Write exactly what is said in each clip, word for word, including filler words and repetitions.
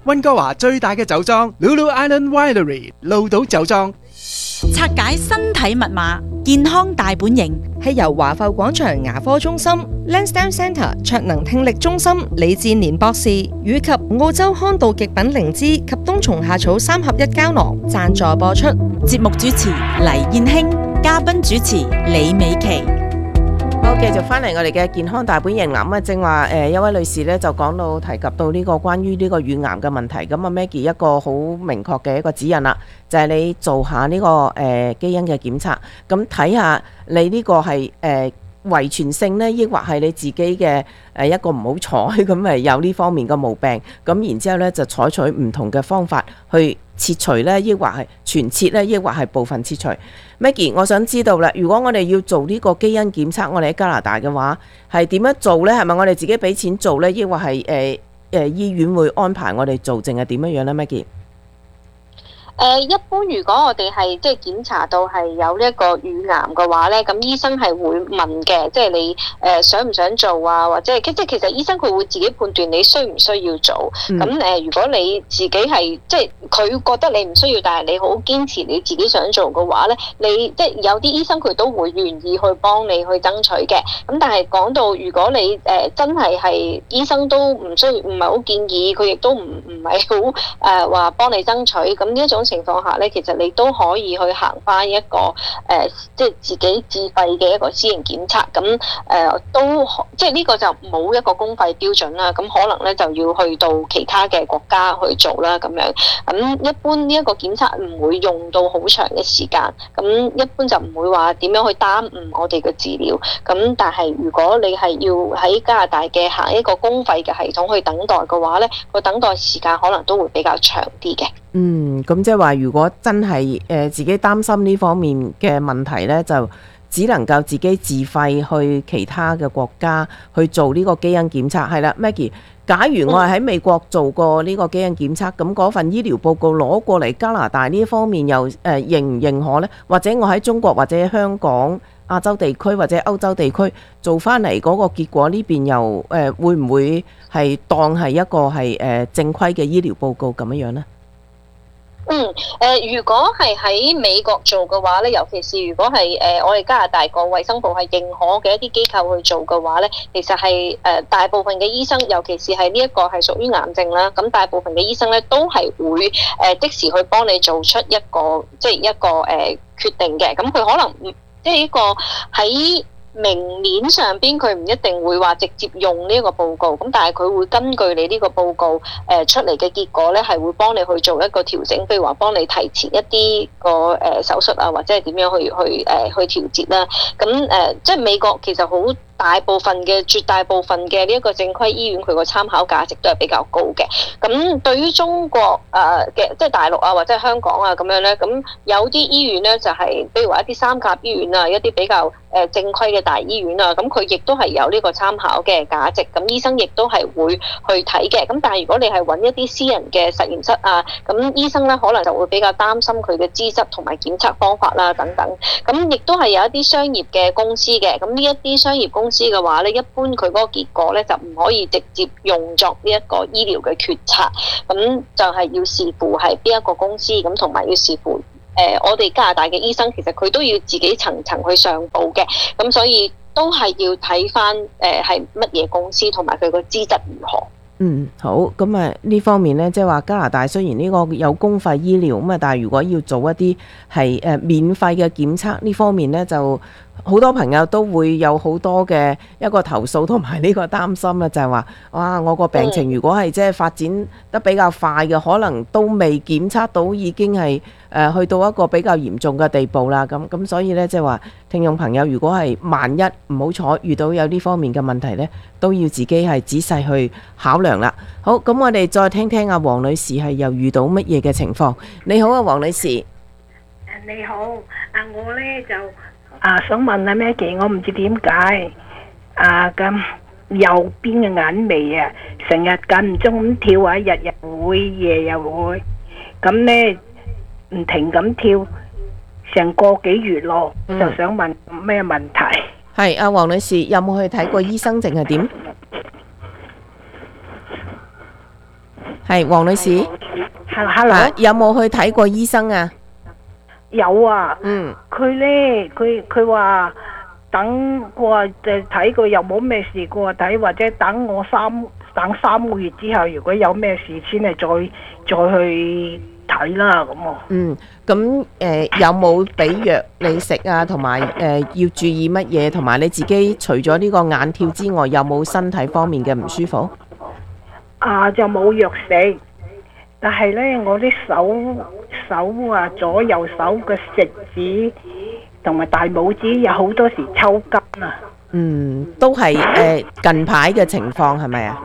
溫哥華最大嘅酒莊 Lulu Island Winery 鹿島酒莊。 拆解身體密碼，健康大本營係由華埠廣場牙科中心、Lansdowne Centre 卓能聽力中心李志年博士以及澳洲康道極品靈芝及冬蟲夏草三合一膠囊贊助播出。 節目主持黎燕卿，嘉賓主持李美琪。 好，繼續翻嚟我哋嘅健康大本營啦。咁啊，正話誒，一位女士咧就講到提及到呢個關於呢個乳癌嘅問題。咁啊，Maggie 一個好明確嘅一個指引啦，就係你做下呢個誒基因嘅檢測，咁睇下你呢個係誒遺傳性呢，抑或係你自己嘅誒一個唔好彩咁咪有呢方面嘅毛病。咁然之後咧就採取唔同嘅方法去切除咧，抑或係全切咧，抑或係部分切除。Maggie， 我想知道啦，如果我哋要做呢個基因檢測，我哋喺加拿大嘅話，係點樣做呢？係咪我哋自己俾錢做呢？抑或係誒誒醫院會安排我哋做，淨係點樣樣呢？Maggie？ 誒、呃、一般如果我哋係即係檢查到係有呢一個乳癌嘅話咧，咁醫生係會問嘅，即係你誒、呃、想唔想做啊？或者係即係其實醫生佢會自己判斷你需唔需要做。咁誒、嗯呃，如果你自己係即係佢覺得你唔需要，但係你好堅持你自己想做嘅話咧，你即係有啲醫生佢都會願意去幫你去爭取嘅。咁但係講到如果你誒、呃、真係係醫生都唔需要，唔係好建議，佢亦都唔唔係好誒話幫你爭取。咁呢一種情況下咧，其實你都可以去行翻一個誒、呃，即係自己自費嘅一個私營檢測。咁誒、呃、都即係呢個就冇一個公費標準啦。咁可能咧就要去到其他嘅國家去做啦，咁樣。咁一般呢一個檢測唔會用到好長嘅時間。咁一般就唔會話點樣去耽誤我哋嘅治療。咁但係如果你係要喺加拿大嘅行一個公費嘅系統去等待嘅話咧，個等待時間可能都會比較長啲嘅。 嗯，咁即係話，如果真係誒、呃、自己擔心呢方面嘅問題呢，就只能夠自己自費去其他嘅國家去做呢個基因檢測。係啦 ，Maggie， 假如我係喺美國做過呢個基因檢測，咁嗰份醫療報告攞過嚟加拿大呢方面又誒、呃、認唔認可呢？或者我喺中國或者香港、亞洲地區或者歐洲地區做翻嚟嗰個結果呢邊又誒、呃、會唔會係當係一個係誒、呃、正規嘅醫療報告咁樣樣呢？ 嗯，誒、呃，如果係喺美國做嘅話咧，尤其是如果係誒、呃、我哋加拿大個衛生部係認可嘅一啲機構去做嘅話咧，其實係誒、呃、大部分嘅醫生，尤其是係呢一個係屬於癌症啦，咁大部分嘅醫生咧都係會誒、呃、即時去幫你做出一個即係一個誒、呃、決定嘅，咁佢可能唔即係呢個喺明面上邊佢唔一定會話直接用呢一個報告，咁但係佢會根據你呢個報告誒、呃、出嚟嘅結果咧，係會幫你去做一個調整，譬如話幫你提前一啲個誒、呃、手術啊，或者係點樣去去誒、呃、去調節啦。咁誒、呃、即係美國其實好大部分嘅絕大部分嘅呢一個正規醫院，佢個參考價值都係比較高嘅。咁對於中國誒嘅、呃、即係大陸啊或者係香港啊咁樣咧，咁有啲醫院咧就係、是、比如話一啲三甲醫院啊，一啲比較誒正規嘅大醫院啊，咁佢亦都係有呢個參考嘅價值。咁醫生亦都係會去睇嘅。咁但係如果你係揾一啲私人嘅實驗室啊，咁醫生咧可能就會比較擔心佢嘅資質同埋檢測方法啦等等。咁亦都係有一啲商業嘅公司嘅。咁呢一啲商業公司嘅話咧，一般佢嗰個結果咧就唔可以直接用作呢一個醫療嘅決策。咁就係要視乎係邊一個公司，咁同埋要視乎。誒、呃，我哋加拿大嘅醫生其實佢都要自己層層去上報嘅，咁所以都係要睇返誒係乜嘢公司同埋佢個資質如何。 嗯，好，咁啊呢方面呢，即係話加拿大雖然呢個有公費醫療咁啊，但係如果要做一啲係誒免費嘅檢測呢方面呢，就好多朋友都會有好多嘅一個投訴同埋呢個擔心啦，就係話哇，我個病情如果係即係發展得比較快嘅，可能都未檢測到已經係誒去到一個比較嚴重嘅地步啦。咁咁所以呢，即係話聽眾朋友，如果係萬一唔好彩遇到有呢方面嘅問題呢，都要自己係仔細去考量啦。好，咁我哋再聽聽阿黃女士係又遇到乜嘢嘅情況。你好啊，黃女士。 你好，啊我呢就啊想問下Maggie，我唔知點解啊咁右邊嘅眼眉啊，成日間唔中咁跳啊，日日會，夜又會，咁呢唔停咁跳，成個幾月咯，嗯、就想問咩問題？ 係阿黃女士，有冇去睇過醫生定係點？ 係黃女士， 係 hello， 啊有冇去睇過醫生啊？ 有啊， 嗯， 佢咧，佢佢話等我就睇佢有冇咩事，佢話睇或者等我三等三個月之後，如果有咩事先係再再去睇啦咁啊。 嗯，咁誒、呃、有冇俾藥你食啊？同埋誒要注意乜嘢？同埋你自己除咗呢個眼跳之外，有冇身體方面嘅唔舒服？ 啊，就冇藥食，但係咧我啲手手啊，左右手嘅食指同埋大拇指有好多時抽筋啊。 嗯，都係誒、呃、近排嘅情況係咪啊？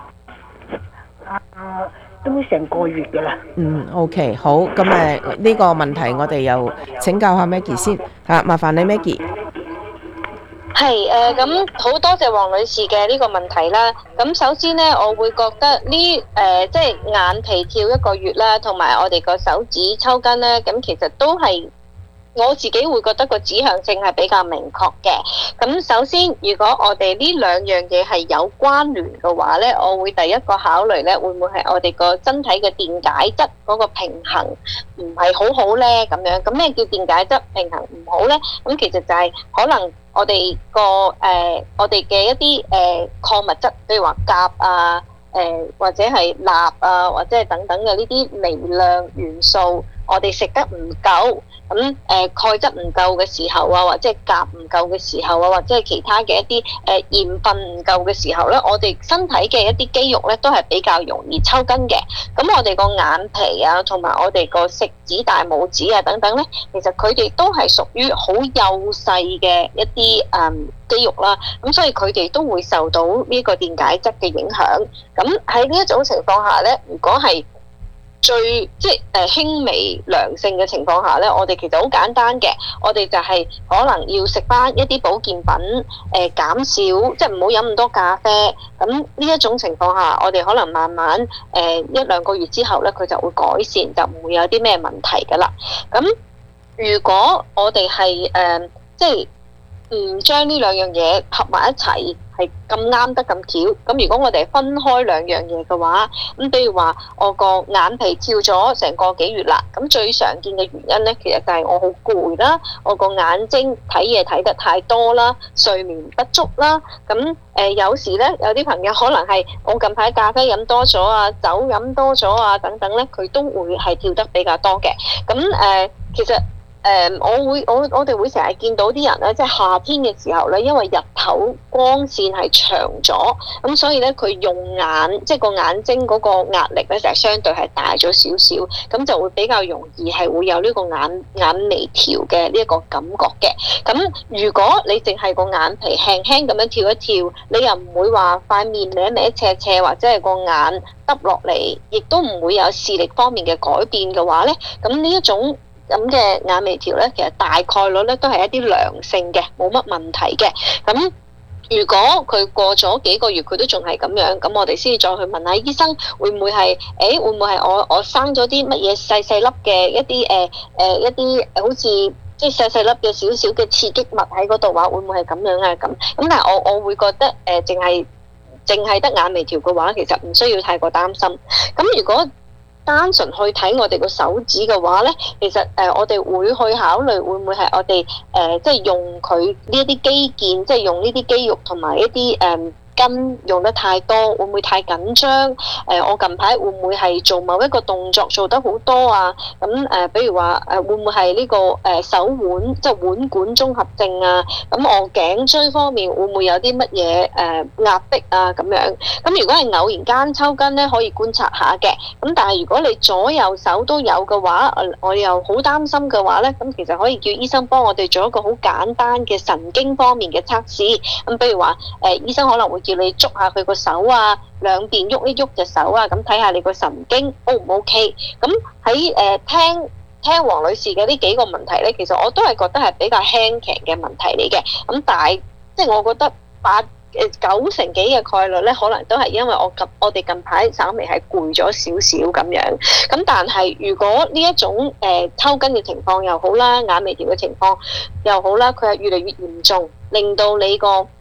啊，都成個月噶啦。 嗯 ，OK， 好，咁誒呢個問題我哋又請教下 Maggie 先嚇、啊，麻煩你 Maggie。 係誒，咁好、呃、多謝黃女士嘅呢個問題啦。咁首先呢，我會覺得呢誒、呃，即係眼皮跳一個月啦，同埋我哋個手指抽筋呢，咁其實都係我自己會覺得個指向性係比較明確嘅。咁首先，如果我哋呢兩樣嘢係有關聯嘅話呢，我會第一個考慮呢，會唔會係我哋個身體嘅電解質嗰個平衡唔係好好呢？咁樣，咁咩叫電解質平衡唔好呢？咁其實就係可能我哋個誒我哋嘅一啲誒、呃、礦物質，譬如話鉀啊，誒、呃、或者係鈉啊，或者係等等嘅呢啲微量元素，我哋食得唔夠。咁誒、呃、鈣質唔夠嘅時候啊，或者係鉀唔夠嘅時候啊，或者係其他嘅一啲誒鹽分唔夠嘅時候咧，我哋身體嘅一啲肌肉咧都係比較容易抽筋嘅。咁我哋個眼皮啊，同埋我哋個食指、大拇指啊等等咧，其實佢哋都係屬於好幼細嘅一啲誒、嗯、肌肉啦。咁所以佢哋都會受到呢個電解質嘅影響。咁喺呢一種情況下咧，如果係最即係誒輕微良性嘅情況下咧，我哋其實好簡單嘅，我哋就係可能要食翻一啲保健品，誒、呃、減少即係唔好飲咁多咖啡。咁呢一種情況下，我哋可能慢慢誒、呃、一兩個月之後咧，佢就會改善，就唔會有啲咩問題噶啦。咁如果我哋係誒即係唔將呢兩樣嘢合埋一齊，係咁啱得咁巧。咁如果我哋分開兩樣嘢嘅話，咁譬如話我個眼皮跳咗成個幾月啦，咁最常見嘅原因呢，其實就係我好攰啦，我個眼睛睇嘢睇得太多啦，睡眠不足啦。咁誒、呃、有時呢，有啲朋友可能係我近排咖啡飲多咗啊，酒飲多咗啊等等呢，佢都會係跳得比較多嘅。咁誒、呃、其實。誒、嗯，我會我我哋會成日見到啲人咧，即係夏天嘅時候咧，因為日頭光線係長咗，咁所以咧佢用眼即係個眼睛嗰個壓力咧，就係相對係大咗少少，咁就會比較容易係會有呢個眼眼眉跳嘅呢一個感覺嘅。咁如果你淨係個眼皮輕輕咁樣跳一跳，你又唔會話塊面歪歪斜斜，或者係個眼耷落嚟，亦都唔會有視力方面嘅改變嘅話咧，咁呢一種咁嘅眼眉跳咧，其實大概率咧都係一啲良性嘅，冇乜問題嘅。咁如果佢過咗幾個月佢都仲係咁樣，咁我哋先至再去問下醫生，會唔會係誒會唔會係我我生咗啲乜嘢細細粒嘅一啲誒誒一啲好似即係細細粒嘅少少嘅刺激物喺嗰度話，會唔會係咁樣啊？咁咁但係我我會覺得誒淨係淨係得眼眉跳嘅話，其實唔需要太過擔心。咁如果單純去睇我哋個手指嘅話咧，其實誒、呃、我哋會去考慮會唔會係我哋誒、呃、即係用佢呢一啲肌腱，即係用呢啲肌肉同埋一啲誒。呃筋用得太多，會唔會太緊張？誒、呃，我近排會唔會係做某一個動作做得好多啊？咁誒、呃，比如話誒、呃，會唔會係呢、這個誒、呃、手腕即係腕管綜合症啊？咁我頸椎方面會唔會有啲乜嘢誒壓迫啊？咁樣咁如果係偶然間抽筋咧，可以觀察下嘅。咁但係如果你左右手都有嘅話，我又好擔心嘅話咧，咁其實可以叫醫生幫我哋做一個好簡單嘅神經方面嘅測試。咁比如話誒、呃，醫生可能會叫你捉下佢個手啊，兩邊喐一喐隻手啊，咁睇下你個神經 O 唔 OK？咁喺誒聽聽黃女士嘅呢幾個問題咧，其實我都係覺得係比較輕騎嘅問題嚟嘅。咁但係即係我覺得八誒九成幾嘅概率咧，可能都係因為我近我哋近排稍微係攰咗少少咁樣。咁但係如果呢一種誒、呃、抽筋嘅情況又好啦，眼眉跳嘅情況又好啦，佢係越嚟越嚴重，令到你個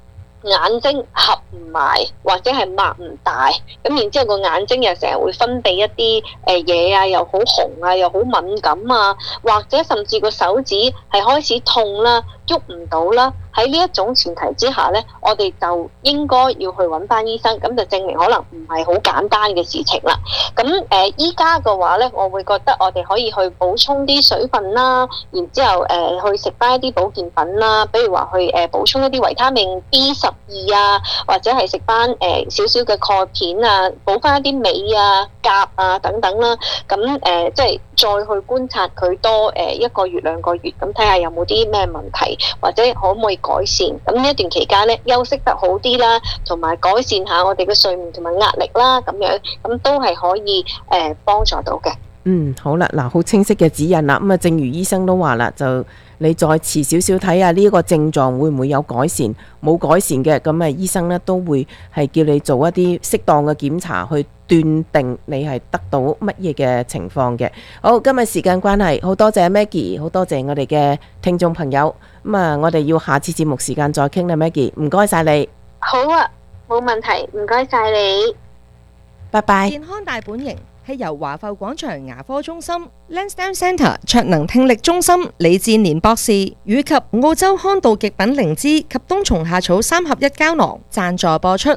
眼睛合唔埋或者係擘唔大，咁然之後個眼睛又成日會分泌一啲誒嘢啊，又好紅啊，又好敏感啊，或者甚至個手指係開始痛啦，喐唔到啦。喺呢一種前提之下呢，我哋就應該要去揾翻醫生，咁就證明可能唔係好簡單嘅事情啦。咁誒依家嘅話呢，我會覺得我哋可以去補充啲水分啦，然之後誒、呃、去食翻一啲保健品啦，比如話去誒、呃、補充一啲維他命 B 十二啊，或者係食翻誒少少嘅鈣片啊，補翻一啲鎂啊、鉀啊等等啦。咁誒、呃、即係再去觀察佢多誒一個月兩個月，咁睇下有冇啲咩問題，或者可唔可以改善。咁呢一段期間咧，休息得好啲啦，同埋改善下我哋嘅睡眠同埋壓力啦，咁樣咁都係可以誒幫助到嘅。 嗯，好啦，嗱，好清晰嘅指引啦。咁啊，正如醫生都話啦，就你再遲少少睇下呢一個症狀會唔會有改善，冇改善嘅，咁啊，醫生呢都會係叫你做一啲適當嘅檢查，去斷定你係得到乜嘢嘅情況嘅。好，今日時間關係，好多謝 Maggie， 好多謝我哋嘅聽眾朋友。咁啊，我哋要下次節目時間再傾啦 ，Maggie， 唔該晒你。 好啊，冇問題，唔該晒你， 拜拜。 健康大本營係由華埠廣場牙科中心、Lansdowne Centre 卓能聽力中心李志年博士以及澳洲康道極品靈芝及冬蟲夏草三合一膠囊贊助播出。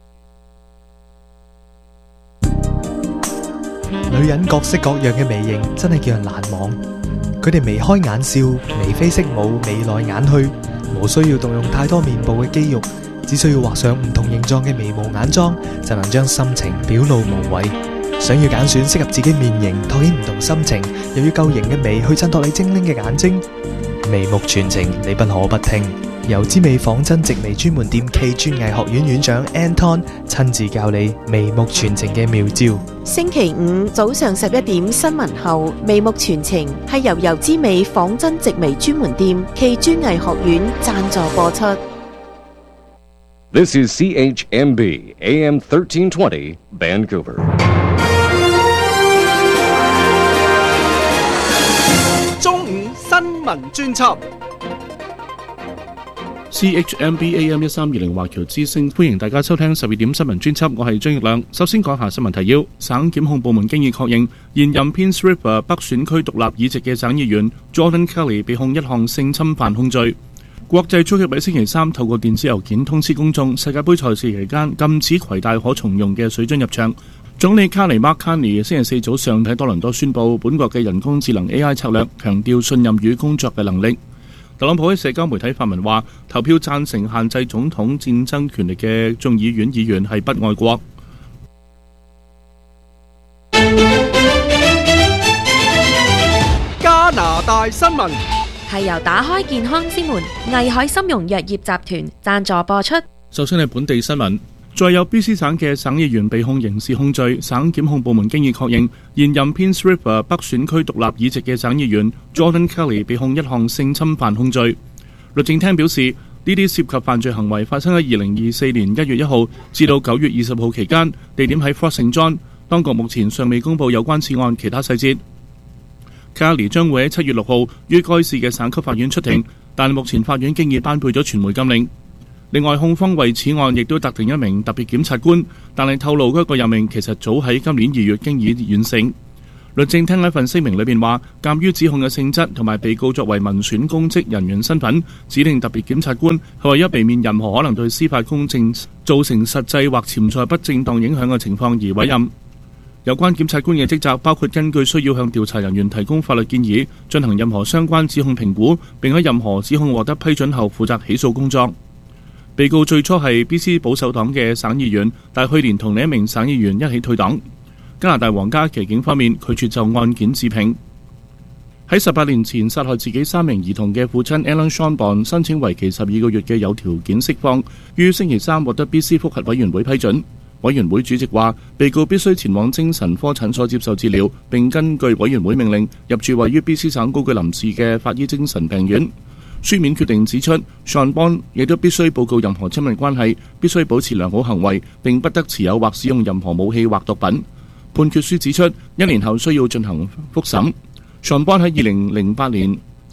女人各式各樣嘅眉形真係叫人難忘，佢哋眉開眼笑、眉飛色舞、眉來眼去，無需要動用太多面部嘅肌肉，只需要畫上唔同形狀嘅眉毛眼妝，就能將心情表露無遺。想要揀選適合自己面型，托起唔同心情，又要夠型嘅眉去襯托你精靈嘅眼睛，眉目傳情你不可不聽。由之美仿真直眉專門店暨專藝學院院長 Anton 親自教你眉目傳情嘅妙招。 星期五早上十一點新聞後，眉目傳情係由由之美仿真直眉專門店暨專藝學院贊助播出。 This is C H M B A M thirteen twenty Vancouver。 中午新聞專輯。 C H M B A M 一三二零華僑之聲，歡迎大家收聽十二點新聞專輯，我係張奕亮。首先講下新聞提要：省檢控部門經已確認，現任 Prince River 北選區獨立議席嘅省議員 Jordan Kelly 被控一項性侵犯控罪。國際足協喺星期三透過電子郵件通知公眾，世界盃賽事期間禁止攜帶可重用嘅水樽入場。總理卡尼 Mark Carney 星期四早上喺多倫多宣布，本國嘅人工智能 A I 策略強調信任與工作嘅能力。特朗普喺社交媒體發文話，投票贊成限制總統戰爭權力嘅眾議院議員係不愛國。 加拿大新聞係由打開健康之門藝海參茸藥業集團贊助播出。 首先係本地新聞。再有 B C 省嘅省議員被控刑事控罪，省檢控部門經已確認，現任 Prince River 北選區獨立議席嘅省議員 Jordan Kelly 被控一項性侵犯控罪。律政廳表示，呢啲涉及犯罪行為發生喺二零二四年一月一號至到九月二十號期間，地點喺 Fort Saint John。當局目前尚未公布有關此案其他細節。Kelly 將會喺七月六號於該市嘅省級法院出庭，但目前法院經已頒布咗傳媒禁令。另外，控方為此案亦都特定一名特別檢察官，但係透露嗰個任命其實早喺今年二月經已完成。律政廳喺份聲明裏邊話，鑑於指控嘅性質同埋被告作為民選公職人員身份，指定特別檢察官係為咗避免任何可能對司法公正造成實際或潛在不正當影響嘅情況而委任。有關檢察官嘅職責包括根據需要向調查人員提供法律建議，進行任何相關指控評估，並喺任何指控獲得批准後負責起訴工作。被告最初係 B C 保守黨嘅省議員，但去年同另一名省議員一起退黨。加拿大皇家騎警方面拒絕就案件置評。喺十八年前殺害自己三名兒童嘅父親 Alan Sean 申請為期十二個月嘅有條件釋放，於星期三獲得 B C 覆核委員會批准。委員會主席話，被告必須前往精神科診所接受治療，並根據委員會命令入住位於 B C 省高居林市嘅法醫精神病院。書面決定指出 Sean Bond 亦都必須報告任何親密關係，必須保持良好行為，並不得持有或使用任何武器或毒品。判決書指出，一年後需要進行複審。Sean Bond 喺二零零八年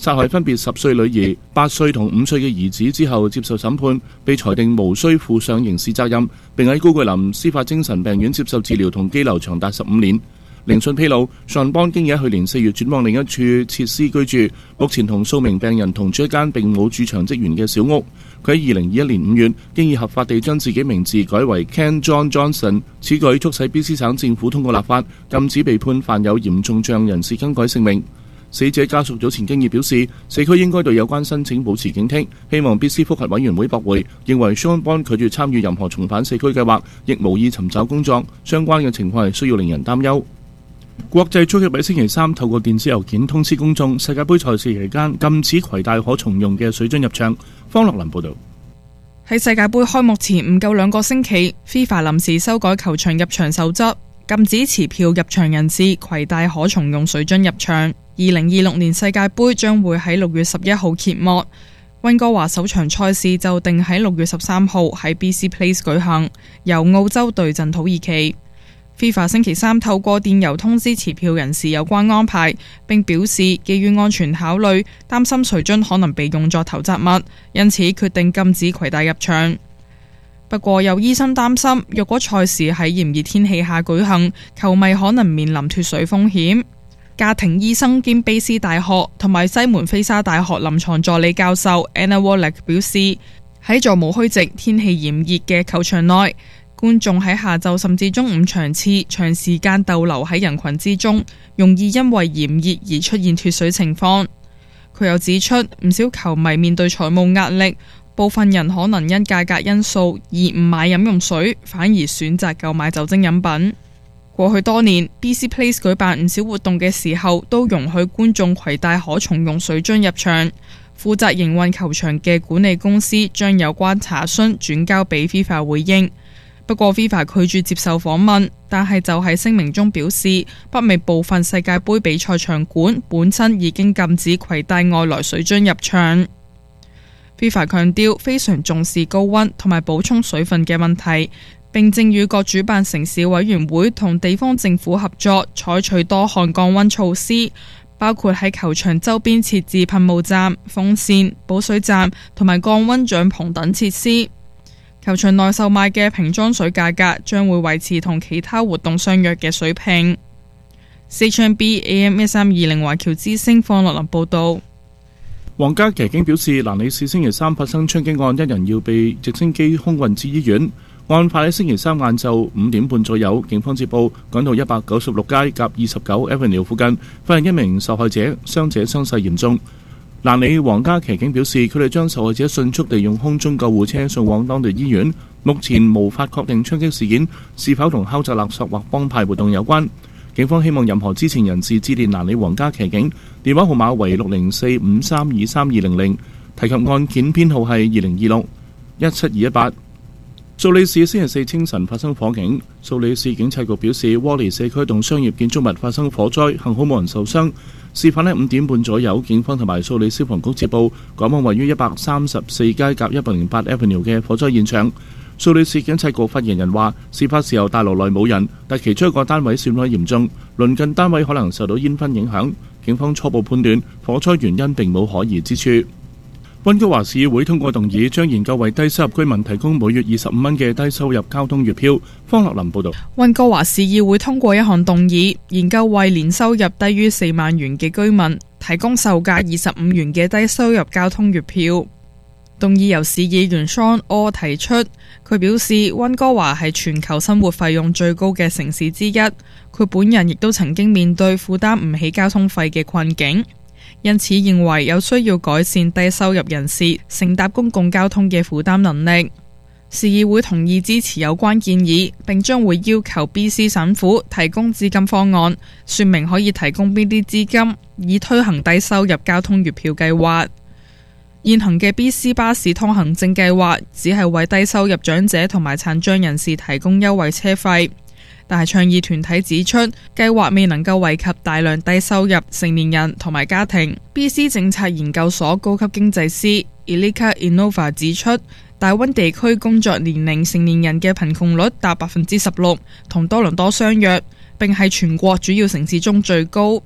殺害分別十歲女兒、八歲同五歲嘅兒子之後接受審判，被裁定無需負上刑事責任，並喺高桂林司法精神病院接受治療同羈留長達十五年。聆訊披露，尚邦經已喺去年四月轉往另一處設施居住，目前同數名病人同住一間並冇駐場職員嘅小屋。佢喺二零二一年五月經已合法地將自己名字改為 Ken John Johnson， 此舉促使 B C 省政府通過立法，禁止被判犯有嚴重罪人士更改姓名。死者家屬早前經已表示，社區應該對有關申請保持警惕，希望 B C 覆核委員會駁回，認為 Sean Bond 拒絕參與任何重返社區計劃，亦無意尋找工作，相關嘅情況係需要令人擔憂。國際足協喺星期三透過電子郵件通知公眾，世界盃賽事期間禁止攜帶可重用嘅水樽入場。方樂林報導。 喺世界盃開幕前唔夠兩個星期 ，FIFA 臨時修改球場入場守則，禁止持票入場人士攜帶可重用水樽入場。二零二六年世界盃將會喺六月十一號揭幕，溫哥華首場賽事就定喺六月十三號喺 B C Place 舉行，由澳洲對陣土耳其。FIFA 星期三透過電郵通知持票人士有關安排，並表示基於安全考慮，擔心水樽可能被用作投擲物，因此決定禁止攜帶入場。不過有醫生擔心，若果賽事喺炎熱天氣下舉行，球迷可能面臨脫水風險。家庭醫生兼卑斯大學同埋西門菲沙大學臨床助理教授 Anna Wallach 表示，喺座無虛席、天氣炎熱嘅球場內，觀眾喺下晝甚至中午場次長時間逗留喺人群之中，容易因為炎熱而出現脫水情況。佢又指出，唔少球迷面對財務壓力，部分人可能因價格因素而唔買飲用水，反而選擇購買酒精飲品。過去多年 ，B C Place 舉辦唔少活動嘅時候，都容許觀眾攜帶可重用水樽入場。負責營運球場嘅管理公司將有關查詢轉交俾 FIFA 回應。不過 FIFA 拒絕接受訪問，但係就喺聲明中表示，北美部分世界盃比賽場館本身已經禁止攜帶外來水樽入場。FIFA 強調非常重視高溫同埋補充水分嘅問題，並正與各主辦城市委員會同地方政府合作，採取多項降溫措施，包括喺球場周邊設置噴霧站、風扇、補水站同埋降溫帳篷等設施。球場內售賣嘅瓶裝水價格將會維持同其他活動相若嘅水平。C H M B A M 一三二零環球之聲方樂林報道。 皇家騎警表示，蘭里市星期三發生槍擊案，一人要被直升機空運至醫院。案發喺星期三晏晝五點半左右，警方接報趕到一百九十六街甲二十九 Avenue 附近，發現一名受害者，傷者傷勢嚴重。蘭里皇家騎警表示，佢哋將受害者迅速地用空中救護車送往當地醫院。目前無法確定槍擊事件是否同敲詐勒索或幫派活動有關。警方希望任何知情人士致電蘭里皇家騎警，電話號碼為六零四五三二三二零零，提及案件編號係二零二六一七二一八。素里市星期四清晨發生火警，素里市警察局表示，窩利社區同商業建築物發生火災，幸好冇人受傷。事發喺五點半左右，警方同埋素里消防局接報，趕往位於一百三十四街甲一百零八 Avenue 嘅火災現場。素里市警察局發言人話，事發時候大樓內冇人，但其中一個單位損毀嚴重，鄰近單位可能受到煙燻影響。警方初步判斷火災原因並冇可疑之處。溫哥華市議會通過動議，將研究為低收入居民提供每月二十五蚊嘅低收入交通月票。方樂林報道。 溫哥華市議會通過一項動議，研究為年收入低於四萬元嘅居民提供售價二十五元嘅低收入交通月票。動議由市議員 Sean Orr 提出，佢表示溫哥華係全球生活費用最高嘅城市之一，佢本人亦都曾經面對負擔唔起交通費嘅困境。因此認為有需要改善低收入人士乘搭公共交通嘅負擔能力。市議會同意支持有關建議，並將會要求 B C 省府提供資金方案，說明可以提供邊啲資金，以推行低收入交通月票計劃。現行嘅 B C 巴士通行證計劃只係為低收入長者同埋殘障人士提供優惠車費。但係倡議團體指出，計劃未能夠惠及大量低收入成年人同埋家庭。B C 政策研究所高級經濟師 Elika Innova 指出，大溫地區工作年齡成年人嘅貧窮率達百分之十六，同多倫多相若，並係全國主要城市中最高。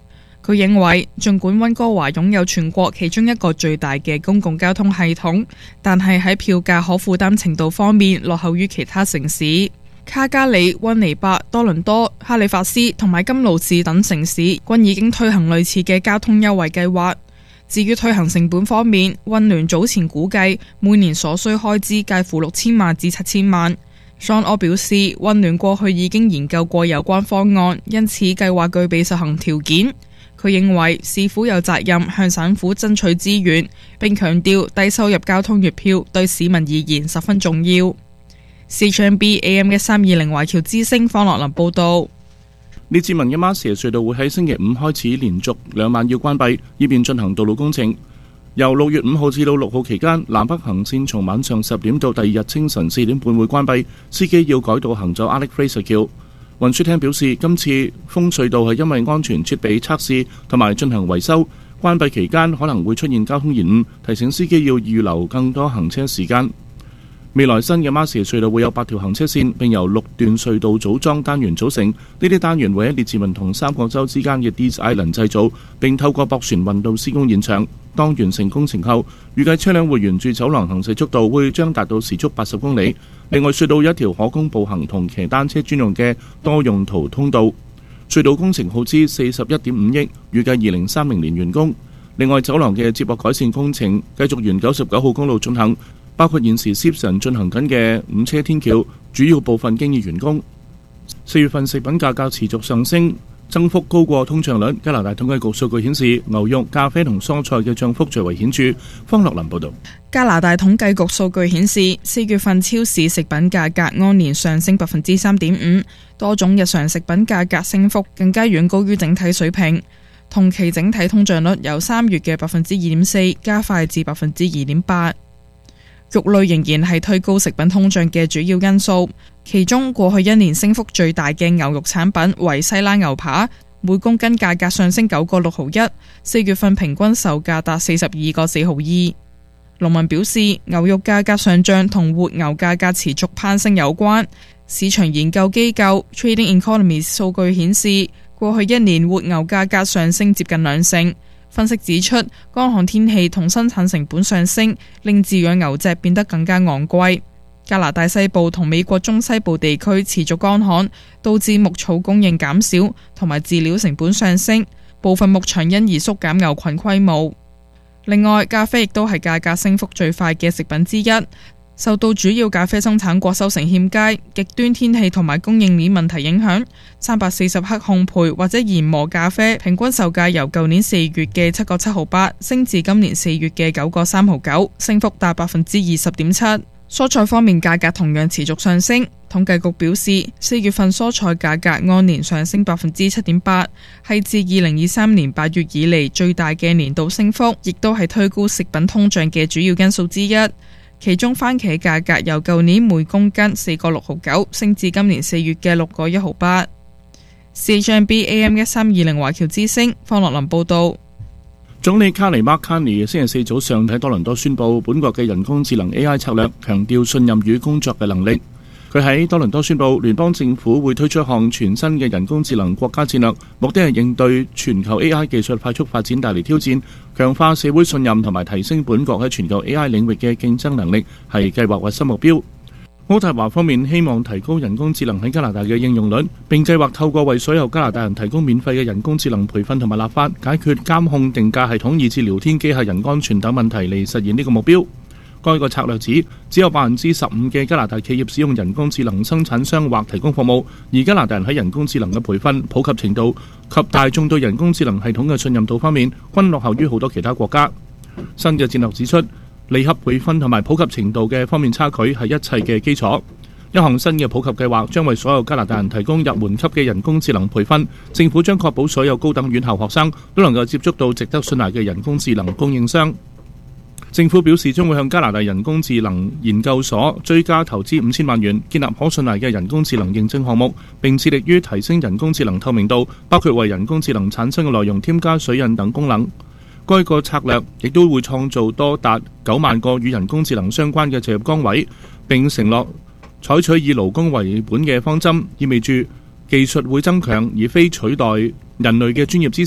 佢認為，儘管溫哥華擁有全國其中一個最大嘅公共交通系統，但係喺票價可負擔程度方面落後於其他城市。卡加里、溫尼伯、多倫多、哈利法斯同埋金盧士等城市均已經推行類似嘅交通優惠計劃。至於推行成本方面，溫聯早前估計每年所需開支介乎六千萬至七千萬。Sean O 表示，溫聯過去已經研究過有關方案，因此計劃具備實行條件。佢認為市府有責任向省府爭取資源，並強調低收入交通月票對市民而言十分重要。C H M B A M 一三二零華僑之聲方樂林報道。 列治文嘅馬蛇隧道會喺星期五開始連續兩晚要關閉，以便進行道路工程。由六月五號至到六號期間，南北行線從晚上十點到第二日清晨四點半會關閉，司機要改道行走 Alec Fraser 橋。運輸廳表示，今次封隧道係因為安全設備測試同埋進行維修，關閉期間可能會出現交通延誤，提醒司機要預留更多行車時間。未來新嘅馬士隧道會有八條行車線，並由六段隧道組裝單元組成。呢啲單元會喺列治文同三角洲之間嘅 Dease Island 製造，並透過駁船運到施工現場。當完成工程後，預計車輛會沿住走廊行駛速度會將達到時速八十公里。另外，隧道有一條可供步行同騎單車專用嘅多用途通道。隧道工程耗資四十一點五億，預計二零三零年完工。另外，走廊嘅接駁改善工程繼續沿九十九號公路進行，包括現時 Simpson 進行緊嘅五車天橋，主要部分經已完工。四月份食品價格持續上升，增幅高過通脹率。加拿大統計局數據顯示，牛肉、咖啡同蔬菜嘅漲幅最為顯著。方樂林報導。 加拿大統計局數據顯示，四月份超市食品價格按年上升百分之三點五，多種日常食品價格升幅更加遠高於整體水平。同期整體通脹率由三月嘅百分之二點四加快至百分之二點八。肉類仍然係推高食品通脹嘅主要因素，其中過去一年升幅最大嘅牛肉產品為西拉牛扒，每公斤價格上升九個六毫一，四月份平均售價達四十二個四毫二。農民表示，牛肉價格上漲同活牛價格持續攀升有關。市場研究機構 Trading Economies 數據顯示，過去一年活牛價格上升接近兩成。分析指出，乾旱天氣同生產成本上升，令飼養牛隻變得更加昂貴。加拿大西部同美國中西部地區持續乾旱，導致牧草供應減少，同埋飼料成本上升，部分牧場因而縮減牛群規模。另外，咖啡亦都係價格升幅最快嘅食品之一。受到主要咖啡生產國收成欠佳、極端天氣同埋供應鏈問題影響，三百四十克烘焙或者研磨咖啡平均售價由舊年四月嘅七個七毫八升至今年四月嘅九個三毫九，升幅達百分之二十點七。蔬菜方面價格同樣持續上升，統計局表示，四月份蔬菜價格按年上升百分之七點八，係自二零二三年八月以嚟最大嘅年度升幅，亦都係推高食品通脹嘅主要因素之一。其中番茄價格由舊年每公斤四個六毫九升至今年四月嘅六個一毫八。C H M B A M 一三二零華僑之聲方樂林報道。 總理卡尼麥卡尼星期四早上喺多倫多宣布，本國嘅人工智能 A I 策略強調信任與工作嘅能力。佢喺多倫多宣布，聯邦政府會推出一項全新嘅人工智能國家戰略，目的係應對全球 A I 技術快速發展帶嚟挑戰，強化社會信任同埋提升本國喺全球 A I 領域嘅競爭能力，係計劃核心目標。渥太華方面希望提高人工智能喺加拿大嘅應用率，並計劃透過為所有加拿大人提供免費嘅人工智能培訓同埋立法，解決監控定價系統以至聊天機械人安全等問題嚟實現呢個目標。該個策略指，只有百分之十五嘅加拿大企業使用人工智能生產商或提供服務，而加拿大人喺人工智能嘅培訓、普及程度及大眾對人工智能系統嘅信任度方面，均落後於好多其他國家。新嘅戰略指出，離合培訓同埋普及程度嘅方面差距係一切嘅基礎。一項新嘅普及計劃將為所有加拿大人提供入門級嘅人工智能培訓，政府將確保所有高等院校學生都能夠接觸到值得信賴嘅人工智能供應商。政府表示將會向加拿大人工智能研究所追加投資五千萬元，建立可信賴嘅人工智能認證項目，並致力於提升人工智能透明度，包括為人工智能產生嘅內容添加水印等功能。該個策略亦都會創造多達九萬個與人工智能相關嘅就業崗位，並承諾採取以勞工為本嘅方針，意味住技術會增強而非取代人類嘅專業知識。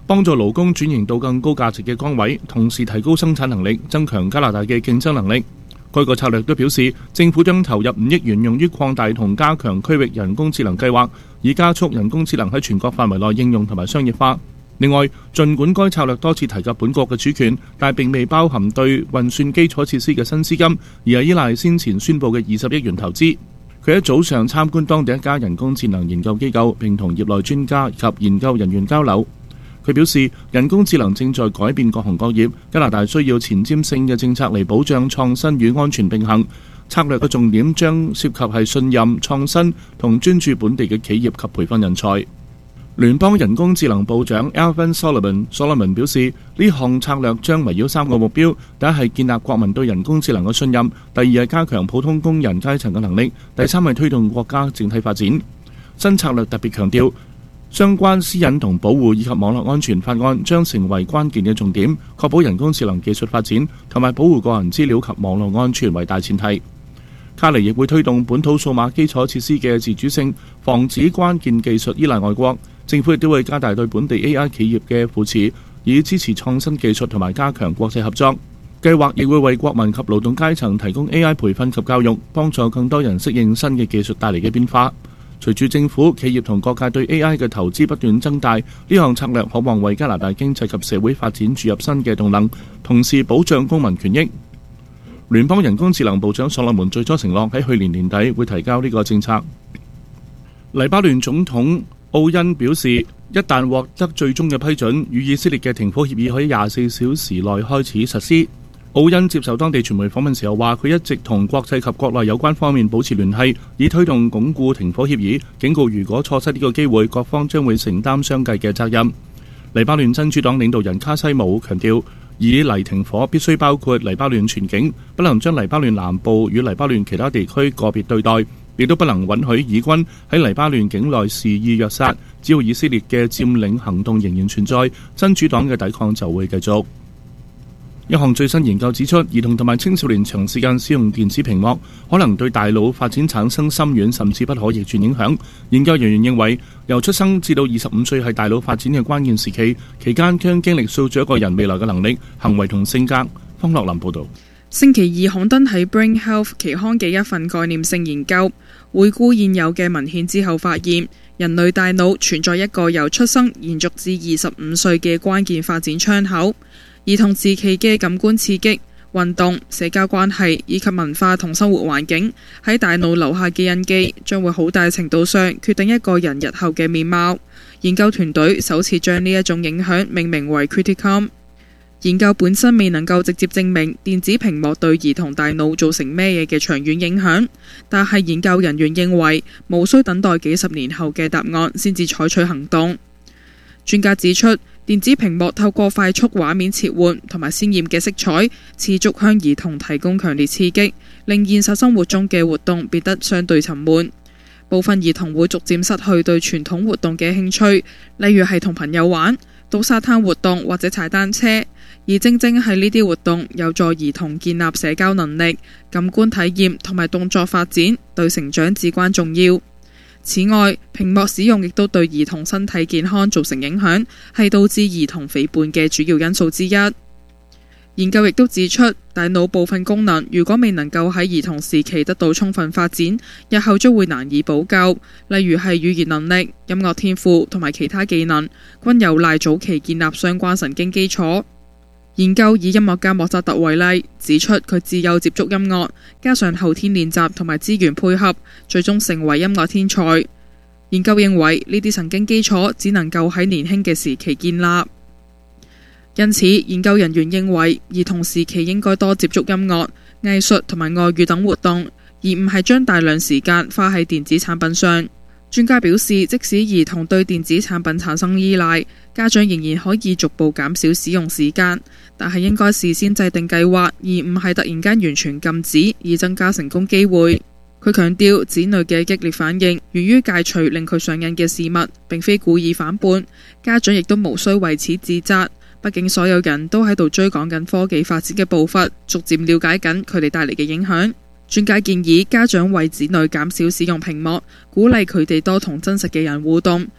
幫助勞工轉型到更高價值嘅崗位，同時提高生產能力，增強加拿大嘅競爭能力。該個策略都表示，政府將投入五億元用於擴大同加強區域人工智能計劃，以加速人工智能喺全國範圍內應用同埋商業化。另外，儘管該策略多次提及本國嘅主權，但並未包含對運算基礎設施嘅新資金，而係依賴先前宣布嘅二十億元投資。佢喺早上參觀當地一家人工智能研究機構，並同業內專家及研究人員交流。佢表示，人工智能正在改變各行各業，加拿大需要前瞻性嘅政策嚟保障創新與安全並行。策略嘅重點將涉及係信任、創新同專注本地嘅企業及培訓人才。聯邦人工智能部長 Alvin Sullivan Solomon 表示，呢項策略將圍繞三個目標：第一係建立國民對人工智能嘅信任；第二係加強普通工人階層嘅能力；第三係推動國家整體發展。新策略特別強調，相關私隱同保護以及網絡安全法案將成為關鍵嘅重點，確保人工智能技術發展同埋保護個人資料及網絡安全為大前提。卡尼亦會推動本土數碼基礎設施嘅自主性，防止關鍵技術依賴外國。政府亦都會加大對本地 A I 企業嘅扶持，以支持創新技術同埋加強國際合作。計劃亦會為國民及勞動階層提供 A I 培訓及教育，幫助更多人適應新嘅技術帶嚟嘅變化。隨住政府、企業同各界對 A I 嘅投資不斷增大，呢項策略可望為加拿大經濟及社會發展注入新嘅動能，同時保障公民權益。聯邦人工智能部長所羅門最初承諾喺去年年底會提交呢個政策。黎巴嫩總統奧恩表示，一旦獲得最終嘅批准，與以色列嘅停火協議可以廿四小時內開始實施。奧恩接受當地傳媒訪問時候話，佢一直同國際及國內有關方面保持聯繫，以推動鞏固停火協議，警告如果錯失呢個機會，各方將會承擔相繼嘅責任。黎巴嫩真主黨領導人卡西姆強調，以黎停火必須包括黎巴嫩全境，不能將黎巴嫩南部與黎巴嫩其他地區個別對待，亦都不能允許以軍喺黎巴嫩境內肆意虐殺。只要以色列嘅佔領行動仍然存在，真主黨嘅抵抗就會繼續。一項最新研究指出，兒童同埋青少年長時間使用電子屏幕，可能對大腦發展產生深遠甚至不可逆轉影響。研究人員認為，由出生至到二十五歲係大腦發展嘅關鍵時期，期間將經歷塑造一個人未來嘅能力、行為同性格。方樂林報導。 星期二刊登喺 Brain Health 期刊嘅一份概念性研究，回顧現有嘅文獻之後發現，人類大腦存在一個由出生延續至二十五歲嘅關鍵發展窗口。兒童時期嘅感官刺激、運動、社交關係以及文化同生活環境喺大腦留下嘅印記，將會好大程度上決定一個人日後嘅面貌。研究團隊首次將呢一種影響命名為 Criticum。研究本身未能夠直接證明電子屏幕對兒童大腦造成咩嘢嘅長遠影響，但係研究人員認為無需等待幾十年後嘅答案先至採取行動。專家指出，電子屏幕透過快速畫面切換同埋鮮豔嘅色彩，持續向兒童提供強烈刺激，令現實生活中嘅活動變得相對沉悶。部分兒童會逐漸失去對傳統活動嘅興趣，例如係同朋友玩、到沙灘活動或者踩單車。而正正係呢啲活動有助兒童建立社交能力、感官體驗同埋動作發展，對成長至關重要。此外，屏幕使用亦都對兒童身體健康造成影響，係導致兒童肥胖嘅主要因素之一。研究亦都指出，大腦部分功能如果未能夠喺兒童時期得到充分發展，日後將會難以補救，例如係語言能力、音樂天賦同埋其他技能，均有賴早期建立相關神經基礎。研究以音樂家莫扎特為例，指出佢自幼接觸音樂，加上後天練習同埋資源配合，最終成為音樂天才。研究認為呢啲神經基礎只能夠喺年輕嘅時期建立，因此研究人員認為兒童時期應該多接觸音樂、藝術同埋外語等活動，而唔係將大量時間花喺電子產品上。專家表示，即使兒童對電子產品產生依賴，家長仍然可以逐步減少使用時間，但係應該事先制定計劃，而唔係突然間完全禁止，以增加成功機會。佢強調，子女嘅激烈反應源於戒除令佢上癮嘅事物，並非故意反叛。家長亦都無需為此自責，畢竟所有人都喺度追趕緊科技發展嘅步伐，逐漸了解緊佢哋帶嚟嘅影響。專家建議家長為子女減少使用屏幕，鼓勵佢哋多同真實嘅人互動，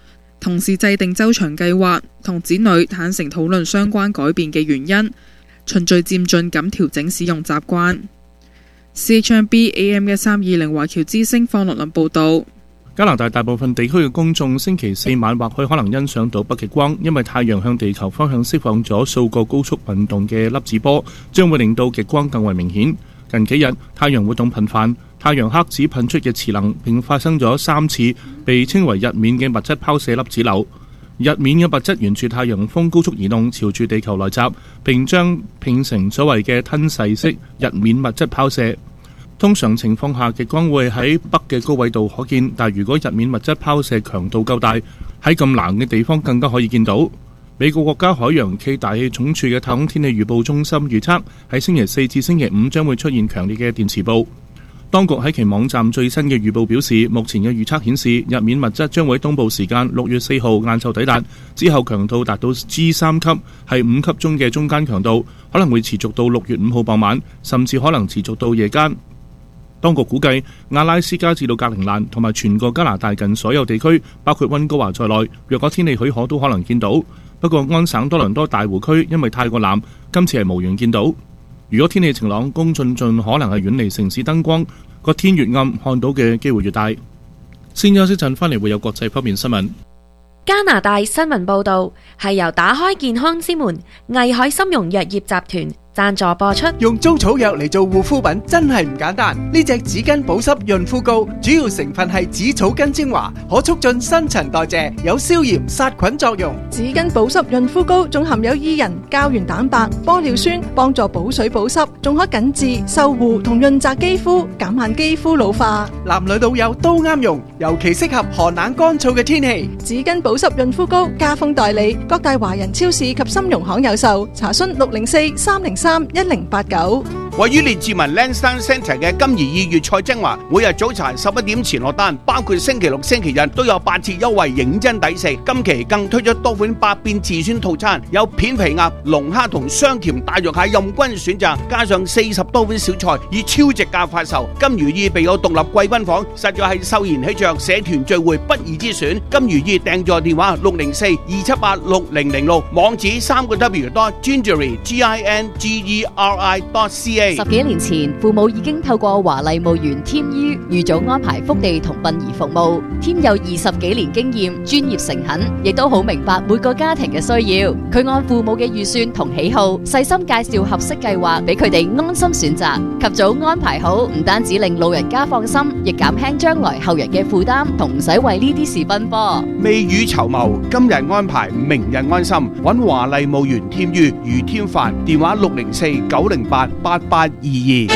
同時制定周詳計劃，同子女坦誠討論相關改變嘅原因，循序漸進咁調整使用習慣。C H M B A M 一三二零華僑之聲方樂林報導。 加拿大大部分地區嘅公眾星期四晚或許可能欣賞到北極光，因為太陽向地球方向釋放咗數個高速運動嘅粒子波，將會令到極光更為明顯。近幾日太陽活動頻繁，太陽黑子噴出嘅磁能並發生咗三次被稱為日冕嘅物質拋射粒子流。日冕嘅物質沿住太陽風高速移動，朝住地球來襲，並將拼成所謂嘅吞噬式日冕物質拋射。通常情況下，極光會喺北嘅高緯度可見，但如果日冕物質拋射強度夠大，喺咁冷嘅地方更加可以見到。美國國家海洋暨大氣總署嘅太空天氣預報中心預測，喺星期四至星期五將會出現強烈嘅電磁暴。當局喺其網站最新嘅預報表示，目前嘅預測顯示，日冕物質將會喺東部時間六月四號晏晝抵達，之後強度達到 G 三級，係五級中嘅中間強度，可能會持續到六月五號傍晚，甚至可能持續到夜間。當局估計，阿拉斯加至到格陵蘭同埋全個加拿大近所有地區，包括溫哥華在內，若果天氣許可都可能見到。不過安省多倫多大湖區因為太過藍，今次係無緣見到。如果天氣晴朗，公眾盡可能係遠離城市燈光，個天越暗，看到嘅機會越大。先休息陣，翻嚟會有國際方面新聞。 加拿大新聞報導係由打開健康之門藝海參茸藥業集團贊助播出。 用租草藥嚟做護膚品真係唔簡單。呢隻紙巾保濕潤膚膏主要成分係紫草根精華，可促進新陳代謝，有消炎殺菌作用。 紙巾保濕潤膚膏仲含有伊人、膠原蛋白、玻尿酸，幫助補水保濕，仲可緊致、修護同潤澤肌膚，減慢肌膚老化。 男女老幼都啱用，尤其適合寒冷乾燥嘅天氣。 紙巾保濕潤膚膏加豐代理，各大華人超市及參茸行有售。查詢六零四三零三一零八九。 位於列治文 Lansdowne Centre 嘅金怡二粵菜精華，每日早茶十一點前落單，包括星期六、星期日都有八折優惠，認真抵食。今期更推出多款百變自選套餐，有片皮鴨、龍蝦同雙甜大肉蟹任君選擇，加上四十多款小菜，以超值價發售。金如意備有獨立貴賓房，實在係秀賢喜鵲社團聚會不二之選。金如意訂座電話六零四二七八六零零六，網址三個 W dot gingery G I N G E R I dot C A。 十幾年前，父母已經透過華麗墓園添於預早安排福地同殯儀服務。添有二十幾年經驗，專業誠懇，亦都好明白每個家庭嘅需要。佢按父母嘅預算同喜好，細心介紹合適計劃俾佢哋安心選擇。及早安排好，唔單止令老人家放心，亦減輕將來後人嘅負擔，同唔使為呢啲事奔波。 未雨綢繆，今日安排，明日安心。揾華麗墓園添於余添凡，電話六零四九零八八八二二。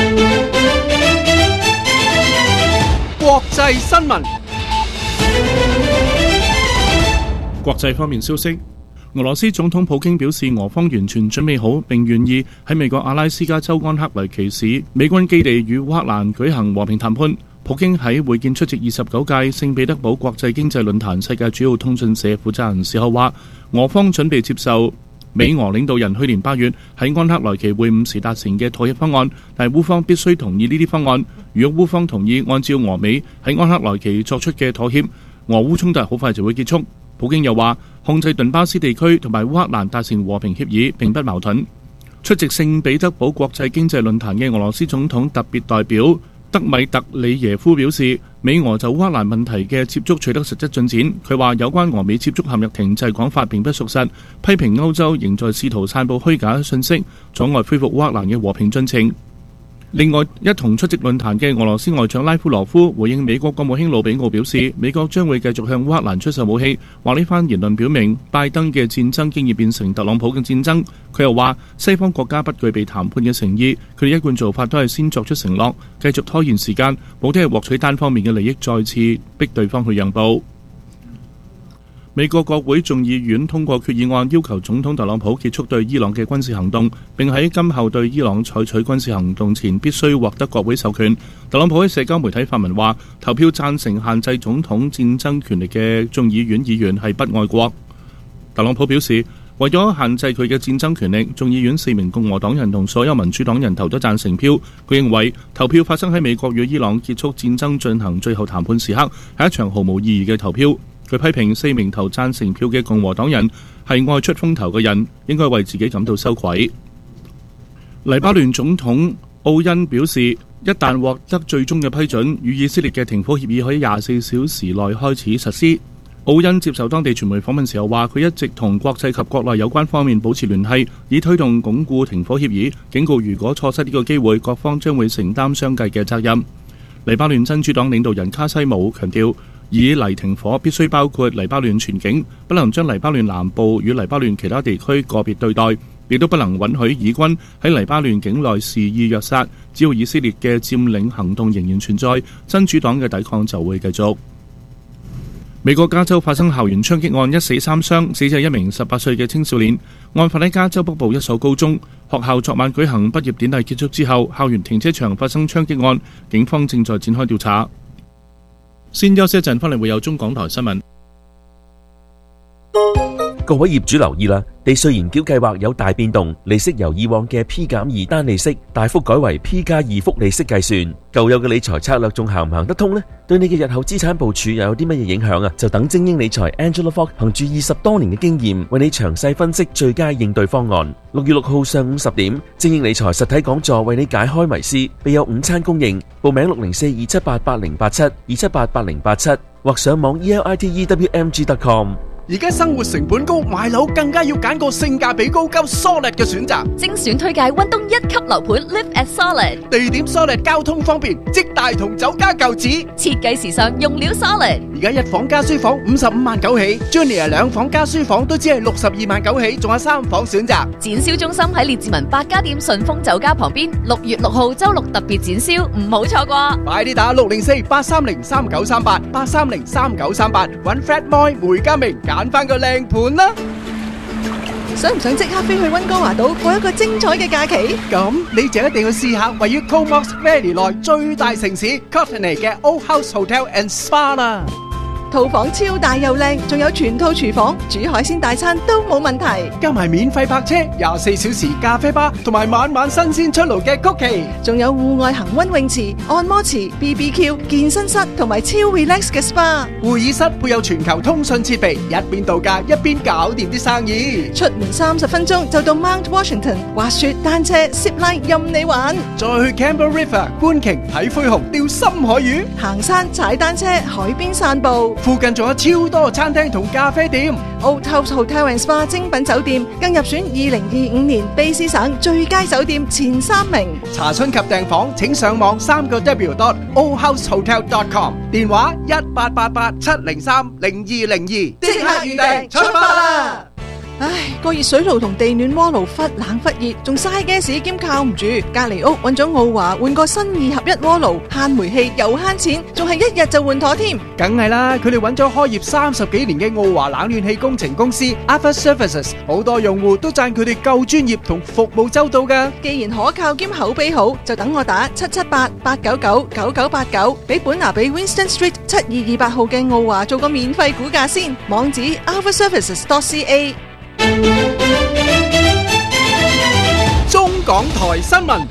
國際新聞。 國際方面消息，俄羅斯總統普京表示，俄方完全準備好，並願意喺美國阿拉斯加州安克雷奇市美軍基地與烏克蘭舉行和平談判。普京喺會見出席二十九屆聖彼得堡國際經濟論壇世界主要通訊社負責人時候話，俄方準備接受美俄領導人去年八月喺安克萊奇會晤時達成嘅妥協方案，但係烏方必須同意呢啲方案。如果烏方同意按照俄美喺安克萊奇作出嘅妥協，俄烏衝突好快就會結束。普京又話，控制頓巴斯地區同埋烏克蘭達成和平協議並不矛盾。出席聖彼得堡國際經濟論壇嘅俄羅斯總統特別代表德米特里耶夫表示，美俄就烏克蘭問題嘅接觸取得實質進展。佢話有關俄美接觸陷入停滯講法並不屬實，批評歐洲仍在試圖散佈虛假信息，阻礙恢復烏克蘭嘅和平進程。另外，一同出席論壇嘅俄羅斯外長拉夫羅夫回應美國國務卿魯比奧表示，美國將會繼續向烏克蘭出售武器，話呢番言論表明拜登嘅戰爭經已變成特朗普嘅戰爭。佢又話西方國家不具備談判嘅誠意，佢哋一貫做法都係先作出承諾，繼續拖延時間，目的係獲取單方面嘅利益，再次逼對方去讓步。美國國會眾議院通過決議案，要求總統特朗普結束對伊朗嘅軍事行動，並喺今後對伊朗採取軍事行動前必須獲得國會授權。特朗普喺社交媒體發文話，投票贊成限制總統戰爭權力嘅眾議院議員係不愛國。特朗普表示，為咗限制佢嘅戰爭權力，眾議院四名共和黨人同所有民主黨人投咗贊成票。佢認為投票發生喺美國與伊朗結束戰爭進行最後談判時刻，係一場毫無意義嘅投票。 佢批評四名投贊成票嘅共和黨人係愛出風頭嘅人，應該為自己感到羞愧。黎巴嫩總統奧恩表示，一旦獲得最終嘅批准，與以色列嘅停火協議可以廿四小時內開始實施。奧恩接受當地傳媒訪問時候話，佢一直同國際及國內有關方面保持聯繫，以推動鞏固停火協議，警告如果錯失呢個機會，各方將會承擔相繼嘅責任。黎巴嫩真主黨領導人卡西姆強調，以黎停火必須包括黎巴嫩全境，不能將黎巴嫩南部與黎巴嫩其他地區個別對待，亦都不能允許以軍喺黎巴嫩境內肆意虐殺。只要以色列嘅佔領行動仍然存在，真主黨嘅抵抗就會繼續。美國加州發生校園槍擊案，一死三傷，死者一名十八歲嘅青少年。案發喺加州北部一所高中，學校昨晚舉行畢業典禮結束之後，校園停車場發生槍擊案，警方正在展開調查。先休息一陣，翻嚟會有中港台新聞。 各位業主留意啦，地稅研繳計劃有大變動，利息由以往嘅 P 減二單利息大幅改為 P 加二複利息計算。舊有嘅理財策略仲行唔行得通呢？對你嘅日後資產部署又有啲乜嘢影響啊？就等精英理財 Angela Fogg 憑住二十多年嘅經驗，為你詳細分析最佳應對方案。六月六號上午十點，精英理財實體講座為你解開迷思，備有午餐供應。報名六零四二七八八零八七二七八八零八七或上網 e l i t e w m g dot com。 而家生活成本高，買樓更加要揀個性價比高、夠 solid 嘅選擇。 精選推介溫東一級樓盤 Live at Solid， 地點 solid， 交通方便，即大同酒家舊址， 設計時尚，用料 solid。 而家一房加書房五十五萬九起 ，Junior 兩房加書房都只係六十二萬九起，仲有三房選擇。 展銷中心喺列治文百家店順豐酒家旁邊，六月六號周六特別展銷，唔好錯過。 快啲打六零四八三零三九三八八三零三九三八，揾 Fred Moy 梅家明揀翻個靚盤啦！ 想唔想即刻飛去溫哥華島過一個精彩嘅假期？ 咁你就一定要試下位於 Comox Valley 內最大城市 Courtenay 嘅 Old House Hotel and Spa 啦。 套房超大又靚，仲有全套廚房，煮海鮮大餐都冇問題。 加埋免費泊車、廿四小時咖啡吧，同埋晚晚新鮮出爐嘅曲奇， 仲有戶外恒溫泳池、按摩池、B B Q、健身室同埋超 relax 嘅 SPA。 會議室配有全球通訊設備，一邊度假一邊搞掂啲生意。 出門三十分鐘就到 Mount Washington， 滑雪、單車、zip line 任你玩。 再去 Campbell River 觀鯨、睇灰熊、釣深海魚， 行山、踩單車、海邊散步。 附近仲有超多餐廳同咖啡店。 Old House Hotel and Spa 精品酒店更入選二零二五年卑詩省最佳酒店前三名。 查詢及訂房請上網三個 w dot old house hotel dot com， 電話一八八八七零三零二零二，即刻預訂，出發啦！ 唉，個熱水爐同地暖鍋爐忽冷忽熱，仲嘥 gas 兼靠唔住。隔離屋揾咗奧華換個新二合一鍋爐，慳煤氣又慳錢，仲係一日就換妥添。 梗係啦，佢哋揾咗開業三十幾年嘅奧華冷暖氣工程公司 Alpha Services， 好多用戶都讚佢哋夠專業同服務周到㗎。 既然可靠兼口碑好，就等我打七七八八九九九九八九，俾本拿比 Winston Street 七二二八號嘅奧華做個免費估價先。網址 alpha services dot c a。 中港台新聞。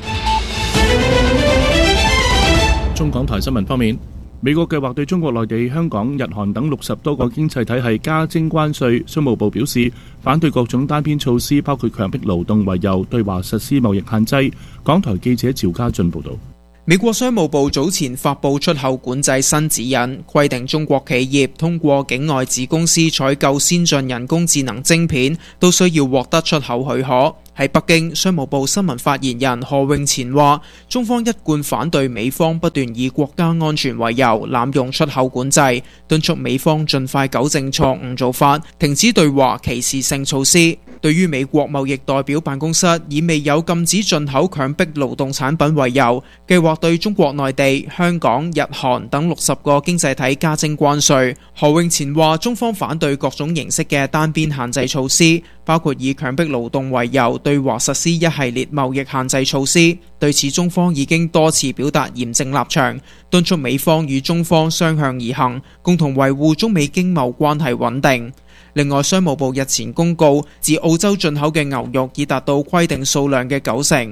中港台新聞方面，美國計劃對中國內地、香港、日韓等六十多個經濟體系加徵關稅。商務部表示反對各種單邊措施，包括強迫勞動為由對華實施貿易限制。港台記者趙家俊報道。 美國商務部早前發布出口管制新指引，規定中國企業通過境外子公司採購先進人工智能晶片，都需要獲得出口許可。喺北京，商務部新聞發言人何永前話，中方一貫反對美方不斷以國家安全為由濫用出口管制，敦促美方盡快糾正錯誤做法，停止對華歧視性措施。對於美國貿易代表辦公室以未有禁止進口強迫勞動產品為由，計劃對中國內地、香港、日韓等六十個經濟體加徵關稅。何永前話，中方反對各種形式嘅單邊限制措施，包括以強迫勞動為由對華實施一系列貿易限制措施。對此，中方已經多次表達嚴正立場，敦促美方與中方相向而行，共同維護中美經貿關係穩定。另外，商務部日前公告，自澳洲進口嘅牛肉已達到規定數量嘅九成。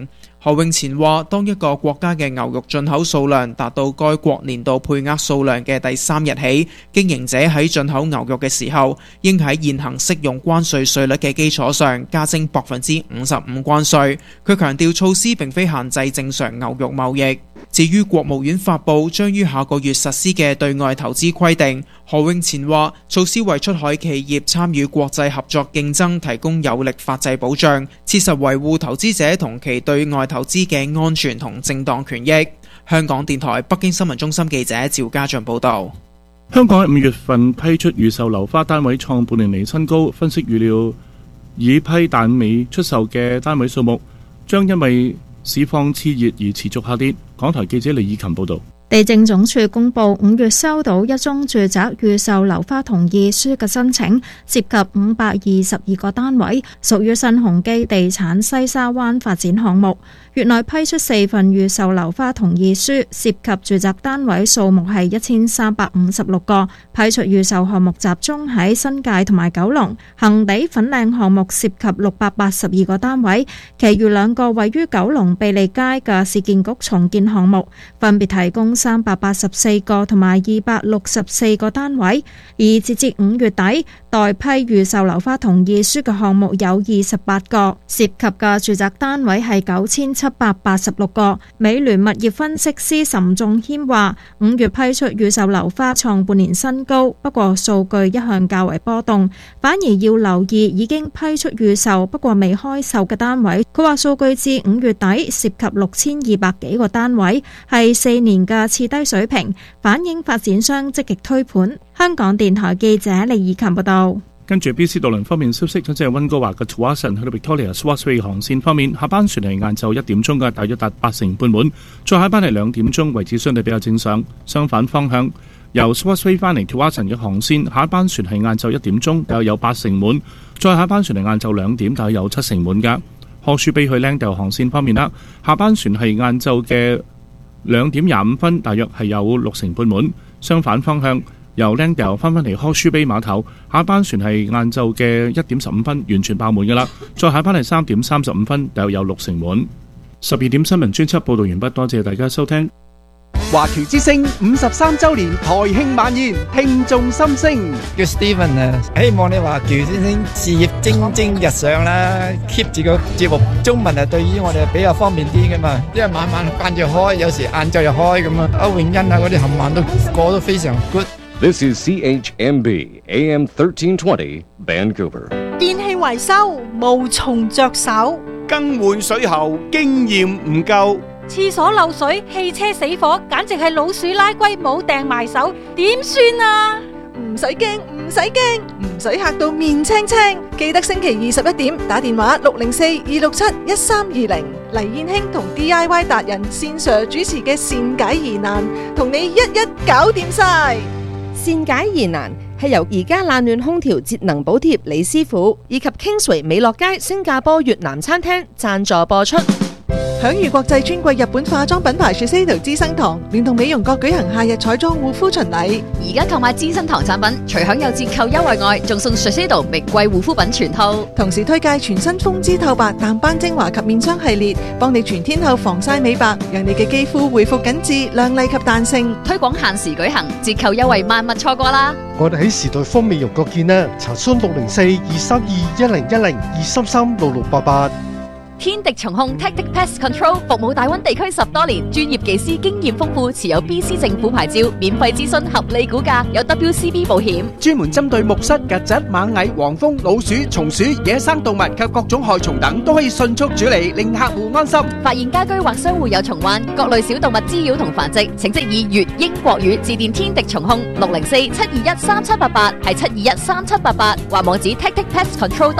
何永前話，當一個國家嘅牛肉進口數量達到該國年度配額數量嘅第三日起，經營者喺進口牛肉嘅時候，應喺現行適用關稅稅率嘅基礎上加徵百分之五十五關稅。佢強調措施並非限制正常牛肉貿易。至於國務院發布將於下個月實施嘅對外投資規定，何永前話，措施為出海企業參與國際合作競爭提供有力法制保障，切實維護投資者同其對外投資嘅安全同正當權益。香港電台北京新聞中心記者趙家俊報道。 香港喺五月份批出預售樓花單位創半年嚟新高，分析預料已批但未出售嘅單位數目將因為市況熾熱而持續下跌。港台記者李以琴報道。 地政總署公布，五月收到一宗住宅預售樓花同意書嘅申請，涉及五百二十二個單位，屬於新鴻基地產西沙灣發展項目。月內批出四份預售樓花同意書，涉及住宅單位數目係一千三百五十六個。批出預售項目集中喺新界同埋九龍，恆地粉嶺項目涉及六百八十二個單位，其餘兩個位於九龍庇利街嘅市建局重建項目，分別提供三百八十四個同埋二百六十四個單位。而截至五月底，待批預售樓花同意書嘅項目有二十八個，涉及嘅住宅單位係九千七百八十六個。美聯物業分析師岑仲謙話，五月批出預售樓花創半年新高，不過數據一向較為波動，反而要留意已經批出預售不過未開售嘅單位。佢話數據至五月底涉及六千二百幾個單位，係四年嘅次低水平，反映發展商積極推盤。香港電台記者李以琴報道。 跟住 B C 渡輪方面消息，即係溫哥華嘅 Tsawwassen 去到 Victoria Swansea 航線方面，下班船係晏晝一點鐘嘅，大約達八成半滿；再下班係兩點鐘，位置相對比較正常。相反方向，由 Swansea 翻嚟 Tsawwassen 嘅航線，下班船係晏晝一點鐘，大約有八成滿；再下班船係晏晝兩點，大約有七成滿㗎。柯舒比去 Langdale 航線方面啦，下班船係晏晝嘅兩點廿五分，大約係有六成半滿。相反方向，由 Langdale 翻返嚟柯舒比碼頭，下班船係晏晝嘅一點十五分，完全爆滿㗎啦。再下班係三點三十五分，大約有六成滿。十二點新聞專輯報導完畢，多謝大家收聽。 華僑之聲五十三週年台慶晚宴，聽眾心聲。 叫 Steven 啊，希望你華僑之聲事業蒸蒸日上啦 ，keep 住個節目中文啊，對於我哋比較方便啲噶嘛，因為晚晚間住開，有時晏晝又開咁啊。歐永欣啊嗰啲冚唪唥都過得非常 good。 This is C H M B A M thirteen twenty Vancouver。 電器維修無從着手， 更換水喉經驗唔夠， 廁所漏水、汽車死火，簡直係老鼠拉龜冇掟埋手，點算啊？ 唔使驚，唔使驚，唔使嚇到面青青。記得星期二十一點打電話六零四二六七一三二零，黎燕興同 D I Y 達人線上主持嘅善解疑難，同你一一搞掂晒。 善解疑難係由而家冷暖空調節能補貼李師傅以及 Kingsway 美樂街新加坡越南餐廳贊助播出。 享譽國際專櫃日本化妝品牌 Shiseido 資生堂聯同美容閣舉行夏日彩妝護膚巡禮， 而家購買資生堂產品，除享有折扣優惠外，仲送 Shiseido 名貴護膚品全套。 同時推介全新風姿透白淡斑精華及面霜系列，幫你全天候防曬美白，讓你嘅肌膚恢復緊緻、亮麗及彈性。 推廣限時舉行，折扣優惠萬勿錯過啦！ 我哋喺時代方美容閣見啦，查詢六零四二三二一零一零二三三六六八八。 天敵蟲控 Tactic Pest Control 服務大灣地區十多年，專業技師經驗豐富，持有 B C 政府牌照，免費諮詢，合理估價，有 W C B 保險， 專門針對木虱、曱甴、螞蟻、黃蜂、老鼠、松鼠、野生動物及各種害蟲等，都可以迅速處理，令客戶安心。 發現家居或商戶有蟲患，各類小動物滋擾同繁殖，請即以粵英國語致電天敵蟲控六零四七二一三七八八，係七二一三七八八，或網址 Tactic Pest Control。